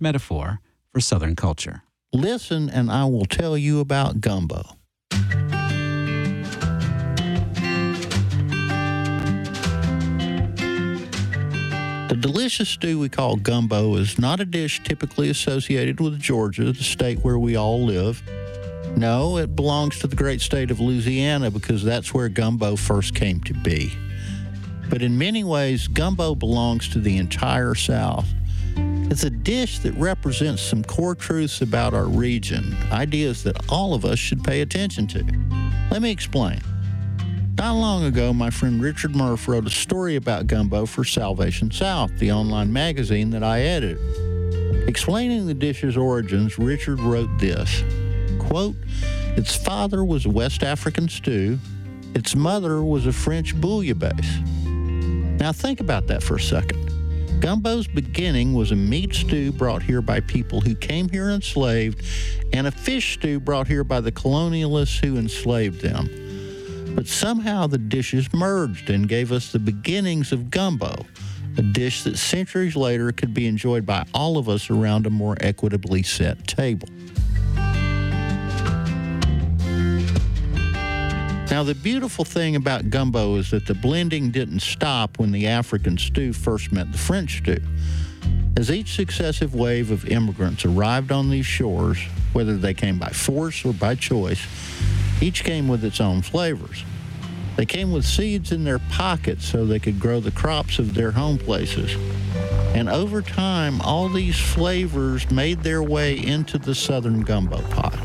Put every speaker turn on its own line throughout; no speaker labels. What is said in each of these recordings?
metaphor for Southern culture.
Listen, and I will tell you about gumbo. The delicious stew we call gumbo is not a dish typically associated with Georgia, the state where we all live. No, it belongs to the great state of Louisiana because that's where gumbo first came to be. But in many ways, gumbo belongs to the entire South. It's a dish that represents some core truths about our region, ideas that all of us should pay attention to. Let me explain. Not long ago, my friend Richard Murph wrote a story about gumbo for Salvation South, the online magazine that I edit. Explaining the dish's origins, Richard wrote this, quote, "Its father was a West African stew. Its mother was a French bouillabaisse." Now think about that for a second. Gumbo's beginning was a meat stew brought here by people who came here enslaved, and a fish stew brought here by the colonialists who enslaved them. But somehow the dishes merged and gave us the beginnings of gumbo, a dish that centuries later could be enjoyed by all of us around a more equitably set table. Now, the beautiful thing about gumbo is that the blending didn't stop when the African stew first met the French stew. As each successive wave of immigrants arrived on these shores, whether they came by force or by choice, each came with its own flavors. They came with seeds in their pockets so they could grow the crops of their home places. And over time, all these flavors made their way into the southern gumbo pot.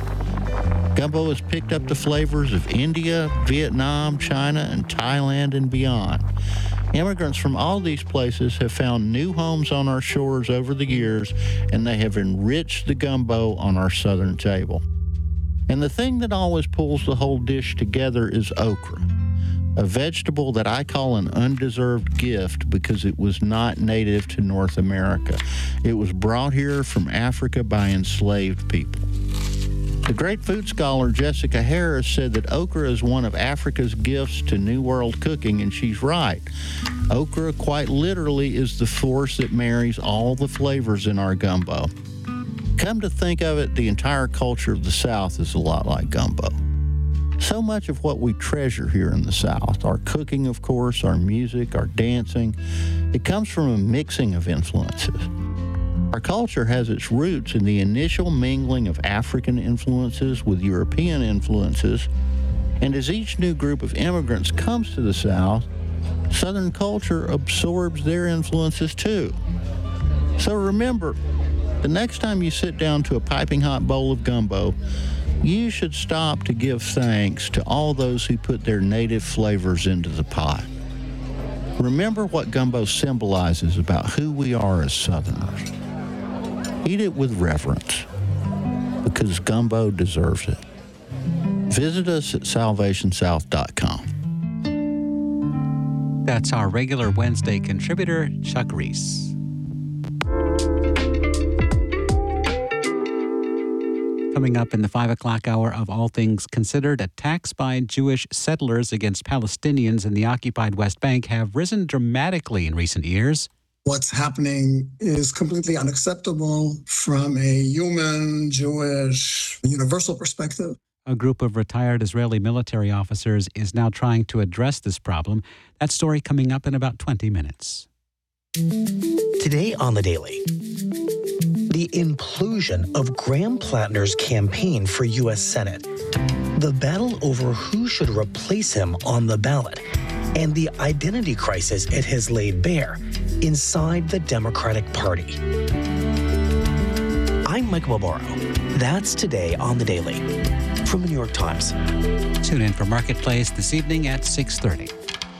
Gumbo has picked up the flavors of India, Vietnam, China, and Thailand and beyond. Immigrants from all these places have found new homes on our shores over the years, and they have enriched the gumbo on our southern table. And the thing that always pulls the whole dish together is okra, a vegetable that I call an undeserved gift because it was not native to North America. It was brought here from Africa by enslaved people. The great food scholar Jessica Harris said that okra is one of Africa's gifts to New World cooking, and she's right. Okra quite literally is the force that marries all the flavors in our gumbo. Come to think of it, the entire culture of the South is a lot like gumbo. So much of what we treasure here in the South, our cooking, of course, our music, our dancing, it comes from a mixing of influences. Our culture has its roots in the initial mingling of African influences with European influences, and as each new group of immigrants comes to the South, Southern culture absorbs their influences too. So remember, the next time you sit down to a piping hot bowl of gumbo, you should stop to give thanks to all those who put their native flavors into the pot. Remember what gumbo symbolizes about who we are as Southerners. Eat it with reverence, because gumbo deserves it. Visit us at salvationsouth.com.
That's our regular Wednesday contributor, Chuck Reese. Coming up in the 5 o'clock hour of All Things Considered, attacks by Jewish settlers against Palestinians in the occupied West Bank have risen dramatically in recent years.
What's happening is completely unacceptable from a human, Jewish, universal perspective.
A group of retired Israeli military officers is now trying to address this problem. That story coming up in about 20 minutes.
Today on The Daily, the implosion of Graham Plattner's campaign for U.S. Senate, the battle over who should replace him on the ballot, and the identity crisis it has laid bare inside the Democratic Party. I'm Mike Malboro. That's Today on The Daily from the New York Times.
Tune in for Marketplace this evening at 6:30.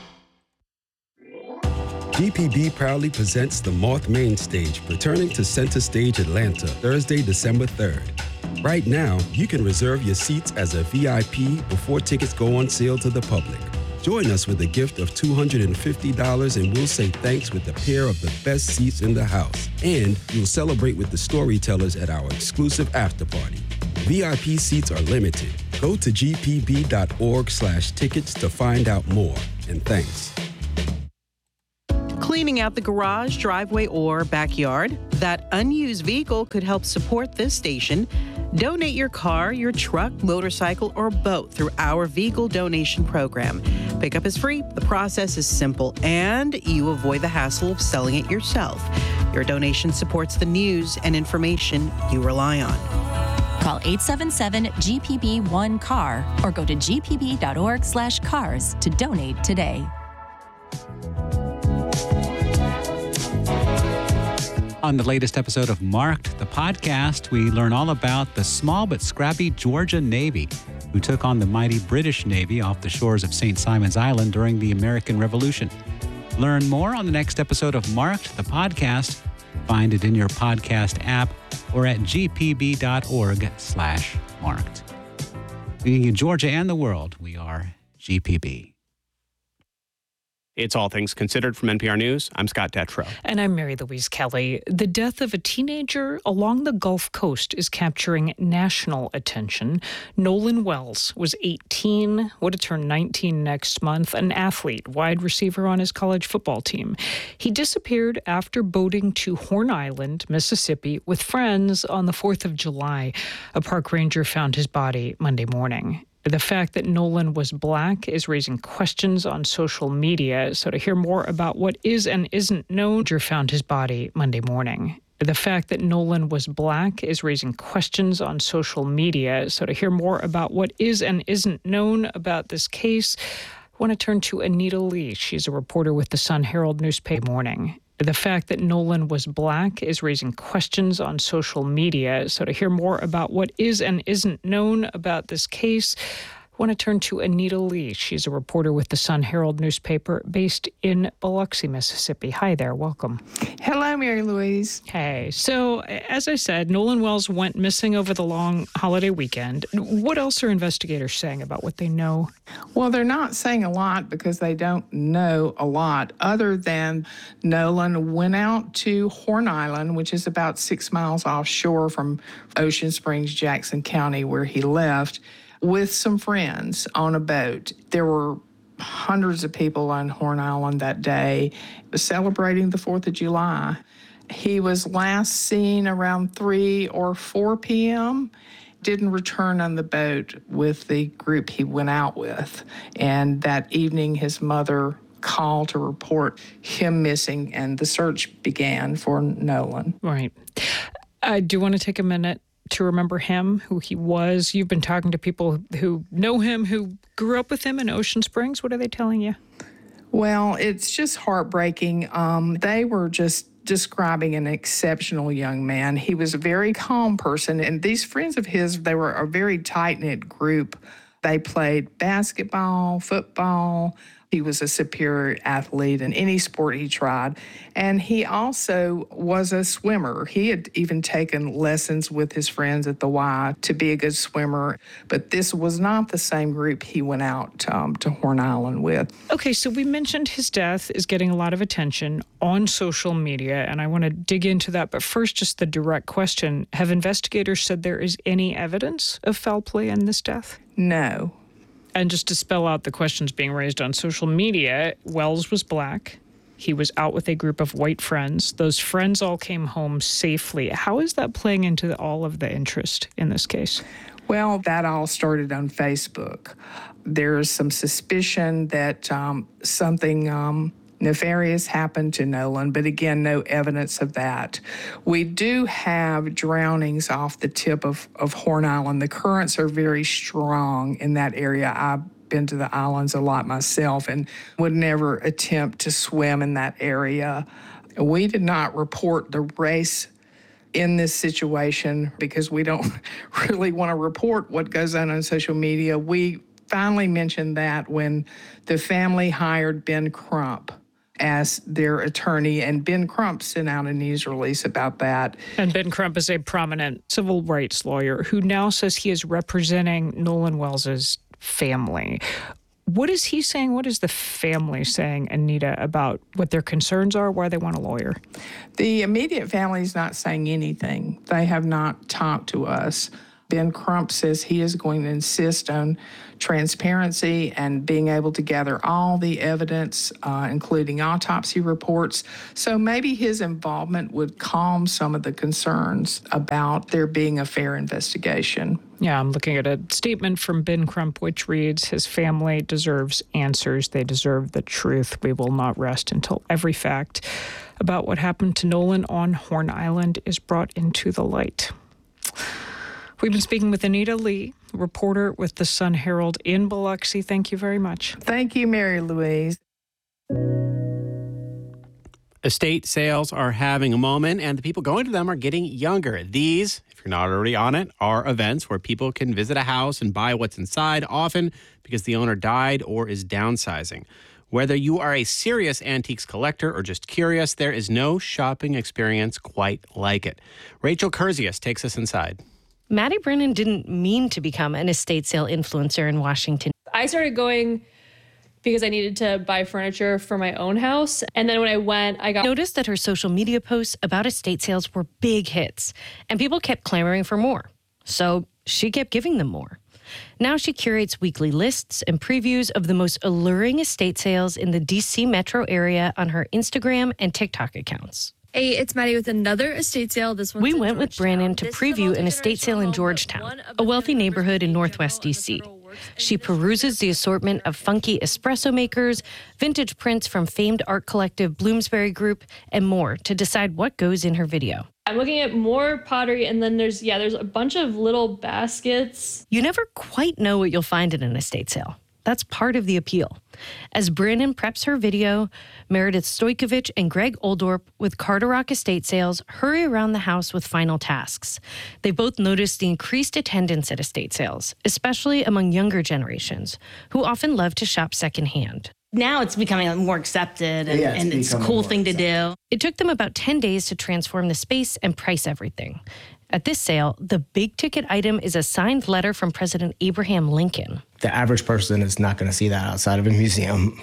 GPB proudly presents the Moth Main Stage, returning to Center Stage Atlanta, Thursday, December 3rd. Right now, you can reserve your seats as a VIP before tickets go on sale to the public. Join us with a gift of $250 and we'll say thanks with a pair of the best seats in the house. And you'll celebrate with the storytellers at our exclusive after party. VIP seats are limited. Go to gpb.org/tickets to find out more. And thanks.
Cleaning out the garage, driveway, or backyard? That unused vehicle could help support this station. Donate your car, your truck, motorcycle, or boat through our vehicle donation program. Pickup is free, the process is simple, and you avoid the hassle of selling it yourself. Your donation supports the news and information you rely on.
Call 877-GPB-1-CAR or go to gpb.org/cars to donate today.
On the latest episode of Marked, the podcast, we learn all about the small but scrappy Georgia Navy, who took on the mighty British Navy off the shores of St. Simon's Island during the American Revolution. Learn more on the next episode of Marked, the podcast. Find it in your podcast app or at gpb.org/marked. Leading you Georgia and the world, we are GPB.
It's All Things Considered from NPR News. I'm Scott Detrow.
And I'm Mary Louise Kelly. The death of a teenager along the Gulf Coast is capturing national attention. Nolan Wells was 18, would have turned 19 next month, an athlete, wide receiver on his college football team. He disappeared after boating to Horn Island, Mississippi, with friends on the 4th of July. A park ranger found his body Monday morning. The fact that Nolan was Black is raising questions on social media. So to hear more about what is and isn't known, Ranger found his body Monday morning. The fact that Nolan was Black is raising questions on social media. So to hear more about what is and isn't known about this case, I want to turn to Anita Lee. She's a reporter with the Sun-Herald newspaper morning. The fact that Nolan was Black is raising questions on social media. So to hear more about what is and isn't known about this case, I want to turn to Anita Lee. She's a reporter with the Sun-Herald newspaper based in Biloxi, Mississippi. Hi there. Welcome.
Hello, Mary Louise.
Hey. So, as I said, Nolan Wells went missing over the long holiday weekend. What else are investigators saying about what they know?
Well, they're not saying a lot because they don't know a lot other than Nolan went out to Horn Island, which is about 6 miles offshore from Ocean Springs, Jackson County, where he left, with some friends on a boat. There were hundreds of people on Horn Island that day celebrating the 4th of July. He was last seen around 3 or 4 p.m., didn't return on the boat with the group he went out with. And that evening, his mother called to report him missing, and the search began for Nolan.
Right. I do want to take a minute to remember him, who he was. You've been talking to people who know him, who grew up with him in Ocean Springs. What are they telling you?
Well, it's just heartbreaking. They were just describing an exceptional young man. He was a very calm person, and these friends of his, they were a very tight-knit group. They played basketball, football. He was a superior athlete in any sport he tried. And he also was a swimmer. He had even taken lessons with his friends at the Y to be a good swimmer. But this was not the same group he went out to Horn Island with.
Okay, so we mentioned his death is getting a lot of attention on social media, and I want to dig into that. But first, just the direct question. Have investigators said there is any evidence of foul play in this death?
No.
And just to spell out the questions being raised on social media, Wells was Black. He was out with a group of white friends. Those friends all came home safely. How is that playing into all of the interest in this case?
Well, that all started on Facebook. There's some suspicion that something nefarious happened to Nolan, but again, no evidence of that. We do have drownings off the tip of Horn Island. The currents are very strong in that area. I've been to the islands a lot myself and would never attempt to swim in that area. We did not report the race in this situation because we don't really want to report what goes on social media. We finally mentioned that when the family hired Ben Crump as their attorney, and Ben Crump sent out a news release about that.
And Ben Crump is a prominent civil rights lawyer who now says he is representing Nolan Wells's family. What is he saying? What is the family saying, Anita, about what their concerns are, why they want a lawyer?
The immediate family is not saying anything. They have not talked to us. Ben Crump says he is going to insist on transparency and being able to gather all the evidence, including autopsy reports. So maybe his involvement would calm some of the concerns about there being a fair investigation.
Yeah, I'm looking at a statement from Ben Crump, which reads, his family deserves answers. They deserve the truth. We will not rest until every fact about what happened to Nolan on Horn Island is brought into the light. We've been speaking with Anita Lee, reporter with the Sun-Herald in Biloxi. Thank you very much.
Thank you, Mary Louise.
Estate sales are having a moment, and the people going to them are getting younger. These, if you're not already on it, are events where people can visit a house and buy what's inside, often because the owner died or is downsizing. Whether you are a serious antiques collector or just curious, there is no shopping experience quite like it. Rachel Kurzius takes us inside.
Maddie Brennan didn't mean to become an estate sale influencer in Washington.
I started going because I needed to buy furniture for my own house. And then when I went, I
noticed that her social media posts about estate sales were big hits, and people kept clamoring for more. So she kept giving them more. Now she curates weekly lists and previews of the most alluring estate sales in the D.C. metro area on her Instagram and TikTok accounts.
Hey, it's Maddie with another estate sale.
We went with Brannon to preview an estate sale in Georgetown, a wealthy neighborhood in Northwest D.C. She peruses the assortment of funky espresso makers, vintage prints from famed art collective Bloomsbury Group, and more to decide what goes in her video.
I'm looking at more pottery, and then there's a bunch of little baskets.
You never quite know what you'll find at an estate sale. That's part of the appeal. As Brannon preps her video, Meredith Stojkovic and Greg Oldorp with Carter Rock Estate Sales hurry around the house with final tasks. They both notice the increased attendance at estate sales, especially among younger generations, who often love to shop secondhand.
Now it's becoming more accepted, and it's a cool thing to do.
It took them about 10 days to transform the space and price everything. At this sale, the big ticket item is a signed letter from President Abraham Lincoln.
The average person is not going to see that outside of a museum,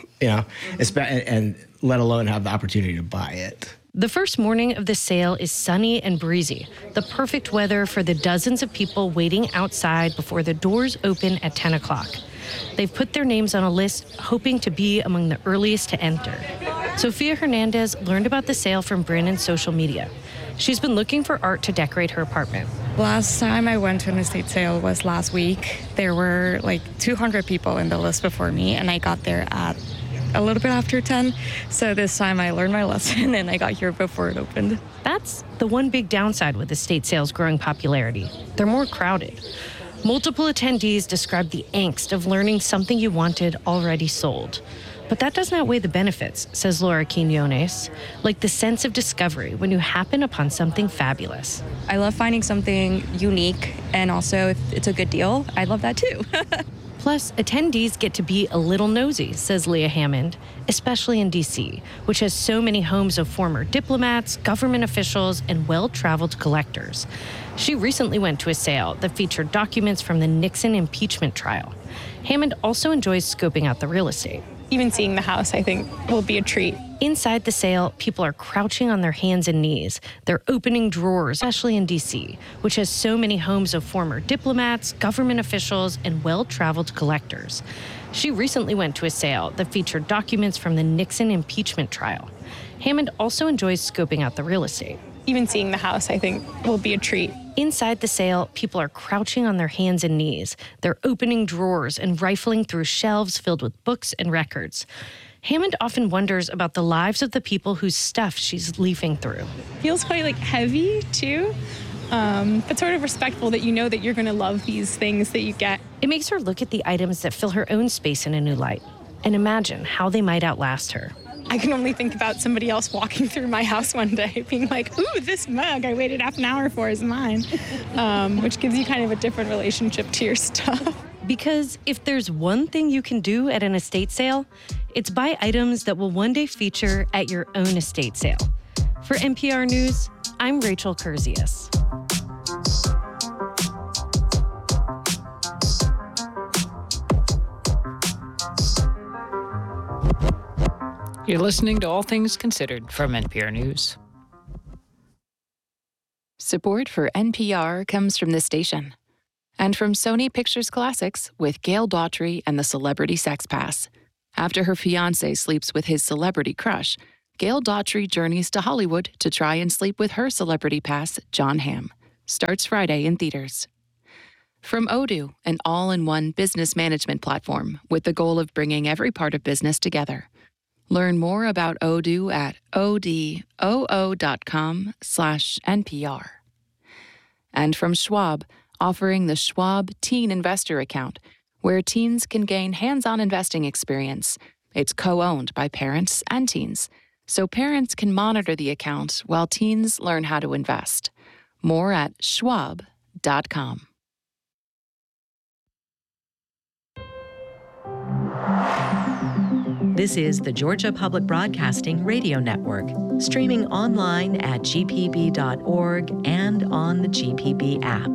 and let alone have the opportunity to buy it.
The first morning of the sale is sunny and breezy, the perfect weather for the dozens of people waiting outside before the doors open at 10 o'clock. They've put their names on a list, hoping to be among the earliest to enter. Sofia Hernandez learned about the sale from Brandon's social media. She's been looking for art to decorate her apartment.
Last time I went to an estate sale was last week. There were like 200 people in the list before me, and I got there at a little bit after 10. So this time I learned my lesson and I got here before it opened.
That's the one big downside with estate sales' growing popularity. They're more crowded. Multiple attendees described the angst of learning something you wanted already sold. But that doesn't outweigh the benefits, says Laura Quinones, like the sense of discovery when you happen upon something fabulous.
I love finding something unique, and also if it's a good deal, I love that too.
Plus, attendees get to be a little nosy, says Leah Hammond, especially in D.C., which has so many homes of former diplomats, government officials, and well-traveled collectors. She recently went to a sale that featured documents from the Nixon impeachment trial. Hammond also enjoys scoping out the real estate.
Even seeing the house, I think, will be a treat.
Inside the sale, people are crouching on their hands and knees. They're opening drawers, especially in D.C., which has so many homes of former diplomats, government officials, and well-traveled collectors. She recently went to a sale that featured documents from the Nixon impeachment trial. Hammond also enjoys scoping out the real estate.
Even seeing the house, I think, will be a treat.
Inside the sale, people are crouching on their hands and knees. They're opening drawers and rifling through shelves filled with books and records. Hammond often wonders about the lives of the people whose stuff she's leafing through.
Feels quite heavy too, but sort of respectful that you know that you're going to love these things that you get.
It makes her look at the items that fill her own space in a new light and imagine how they might outlast her.
I can only think about somebody else walking through my house one day being like, ooh, this mug I waited half an hour for is mine, which gives you kind of a different relationship to your stuff.
Because if there's one thing you can do at an estate sale, it's buy items that will one day feature at your own estate sale. For NPR News, I'm Rachel Kurzius.
You're listening to All Things Considered from NPR News.
Support for NPR comes from this station And from Sony Pictures Classics with Gail Daughtry and the Celebrity Sex Pass. After her fiancé sleeps with his celebrity crush, Gail Daughtry journeys to Hollywood to try and sleep with her celebrity pass, Jon Hamm. Starts Friday in theaters. From Odoo, an all-in-one business management platform with the goal of bringing every part of business together. Learn more about Odoo at odoo.com/NPR. And from Schwab, offering the Schwab Teen Investor Account, where teens can gain hands-on investing experience. It's co-owned by parents and teens, so parents can monitor the account while teens learn how to invest. More at schwab.com.
This is the Georgia Public Broadcasting Radio Network, streaming online at gpb.org and on the GPB app.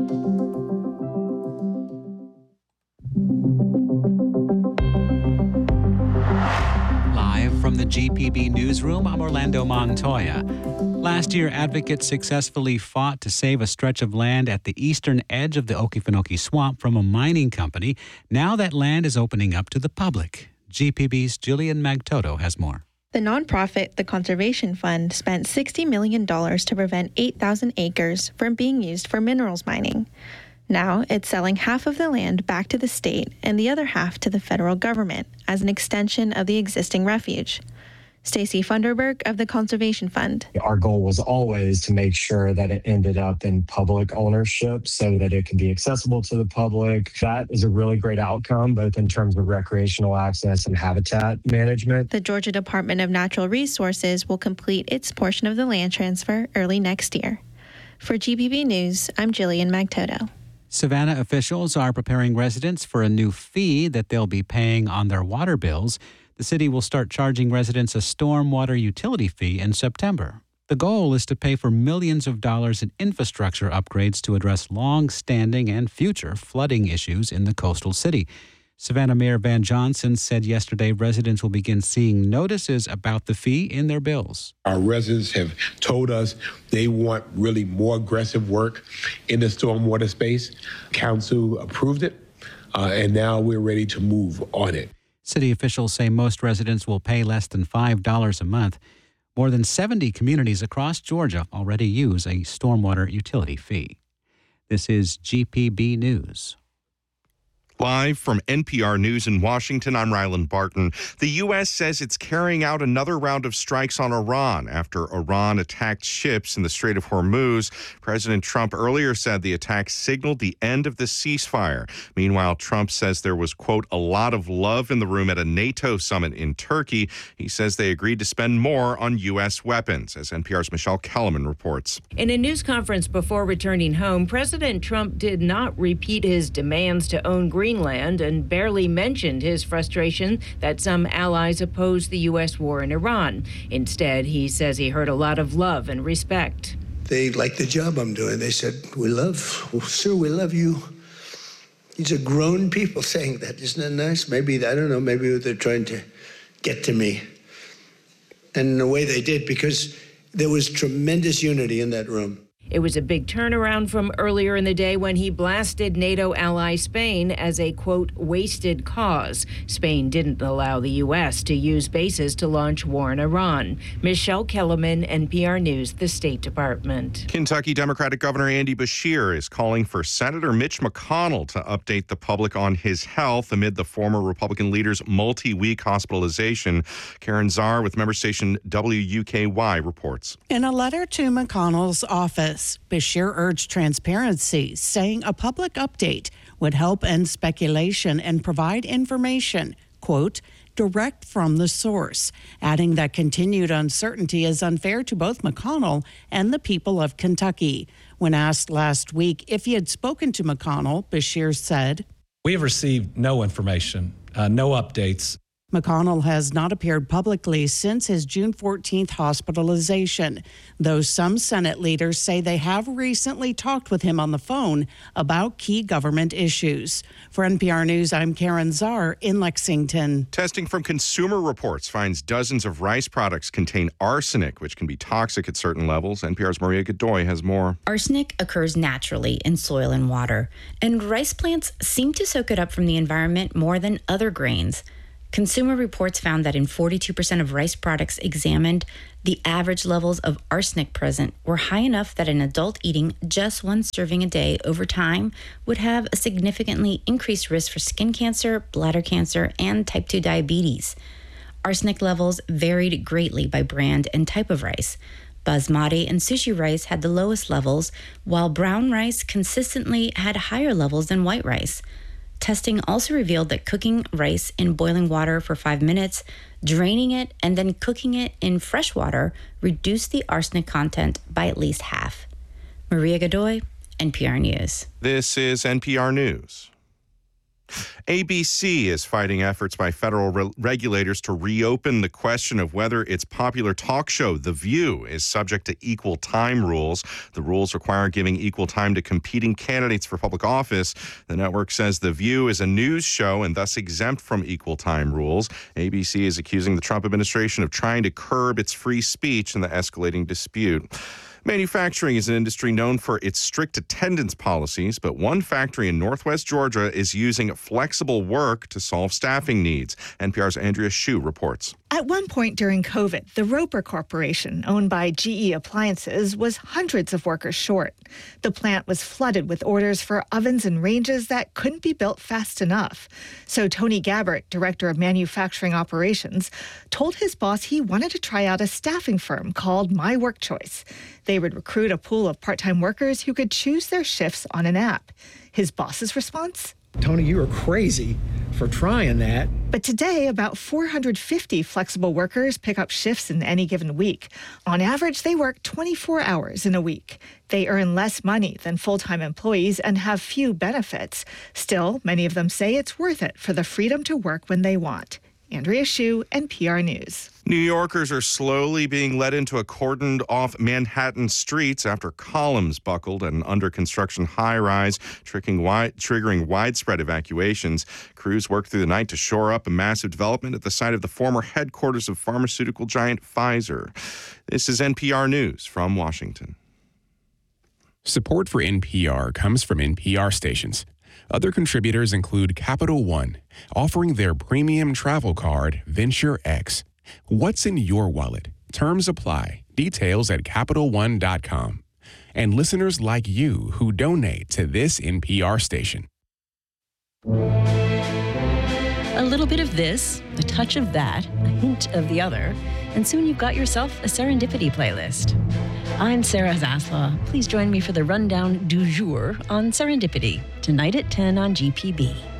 Live from the GPB newsroom, I'm Orlando Montoya. Last year, advocates successfully fought to save a stretch of land at the eastern edge of the Okefenokee Swamp from a mining company. Now that land is opening up to the public. GPB's Julian Magtoto has more.
The nonprofit, the Conservation Fund, spent $60 million to prevent 8,000 acres from being used for minerals mining. Now it's selling half of the land back to the state and the other half to the federal government as an extension of the existing refuge. Stacey Funderburk of the Conservation Fund.
Our goal was always to make sure that it ended up in public ownership so that it could be accessible to the public. That is a really great outcome, both in terms of recreational access and habitat management.
The Georgia Department of Natural Resources will complete its portion of the land transfer early next year. For GPB News, I'm Jillian Magtoto.
Savannah officials are preparing residents for a new fee that they'll be paying on their water bills. The city will start charging residents a stormwater utility fee in September. The goal is to pay for millions of dollars in infrastructure upgrades to address long-standing and future flooding issues in the coastal city. Savannah Mayor Van Johnson said yesterday residents will begin seeing notices about the fee in their bills.
Our residents have told us they want really more aggressive work in the stormwater space. Council approved it, and now we're ready to move on it.
City officials say most residents will pay less than $5 a month. More than 70 communities across Georgia already use a stormwater utility fee. This is GPB News.
Live from NPR News in Washington, I'm Ryland Barton. The U.S. says it's carrying out another round of strikes on Iran after Iran attacked ships in the Strait of Hormuz. President Trump earlier said the attack signaled the end of the ceasefire. Meanwhile, Trump says there was, quote, a lot of love in the room at a NATO summit in Turkey. He says they agreed to spend more on U.S. weapons, as NPR's Michelle Kellerman reports.
In a news conference before returning home, President Trump did not repeat his demands to own Greenland and barely mentioned his frustration that some allies oppose the U.S. war in Iran. Instead, he says he heard a lot of love and respect.
They like the job I'm doing. They said, sir, we love you. These are grown people saying that. Isn't that nice? Maybe, I don't know, maybe they're trying to get to me. And in a way they did, because there was tremendous unity in that room.
It was a big turnaround from earlier in the day when he blasted NATO ally Spain as a, quote, wasted cause. Spain didn't allow the U.S. to use bases to launch war in Iran. Michelle Kellerman, NPR News, the State Department.
Kentucky Democratic Governor Andy Beshear is calling for Senator Mitch McConnell to update the public on his health amid the former Republican leader's multi-week hospitalization. Karen Czar with member station WUKY reports.
In a letter to McConnell's office, Beshear urged transparency, saying a public update would help end speculation and provide information, quote, direct from the source, adding that continued uncertainty is unfair to both McConnell and the people of Kentucky. When asked last week if he had spoken to McConnell, Beshear said,
we have received no information, no updates.
McConnell has not appeared publicly since his June 14th hospitalization, though some Senate leaders say they have recently talked with him on the phone about key government issues. For NPR News, I'm Karen Czar in Lexington.
Testing from Consumer Reports finds dozens of rice products contain arsenic, which can be toxic at certain levels. NPR's Maria Godoy has more.
Arsenic occurs naturally in soil and water, and rice plants seem to soak it up from the environment more than other grains. Consumer Reports found that in 42% of rice products examined, the average levels of arsenic present were high enough that an adult eating just one serving a day over time would have a significantly increased risk for skin cancer, bladder cancer, and type 2 diabetes. Arsenic levels varied greatly by brand and type of rice. Basmati and sushi rice had the lowest levels, while brown rice consistently had higher levels than white rice. Testing also revealed that cooking rice in boiling water for 5 minutes, draining it, and then cooking it in fresh water reduced the arsenic content by at least half. Maria Godoy, NPR News.
This is NPR News. ABC is fighting efforts by federal regulators to reopen the question of whether its popular talk show, The View, is subject to equal time rules. The rules require giving equal time to competing candidates for public office. The network says The View is a news show and thus exempt from equal time rules. ABC is accusing the Trump administration of trying to curb its free speech in the escalating dispute. Manufacturing is an industry known for its strict attendance policies, but one factory in Northwest Georgia is using flexible work to solve staffing needs. NPR's Andrea Hsu reports.
At one point during COVID, the Roper Corporation, owned by GE Appliances, was hundreds of workers short. The plant was flooded with orders for ovens and ranges that couldn't be built fast enough. So Tony Gabbert, director of manufacturing operations, told his boss he wanted to try out a staffing firm called My Work Choice. They would recruit a pool of part-time workers who could choose their shifts on an app. His boss's response?
Tony, you are crazy for trying that.
But today, about 450 flexible workers pick up shifts in any given week. On average, they work 24 hours in a week. They earn less money than full-time employees and have few benefits. Still, many of them say it's worth it for the freedom to work when they want. Andrea Hsu, NPR News.
New Yorkers are slowly being led into a cordoned-off Manhattan streets after columns buckled at an under-construction high-rise, triggering widespread evacuations. Crews worked through the night to shore up a massive development at the site of the former headquarters of pharmaceutical giant Pfizer. This is NPR News from Washington.
Support for NPR comes from NPR stations. Other contributors include Capital One, offering their premium travel card, Venture X. What's in your wallet? Terms apply. Details at CapitalOne.com. And listeners like you who donate to this NPR station.
A little bit of this, a touch of that, a hint of the other, and soon you've got yourself a Serendipity playlist. I'm Sarah Zasla. Please join me for the rundown du jour on Serendipity, tonight at 10 on GPB.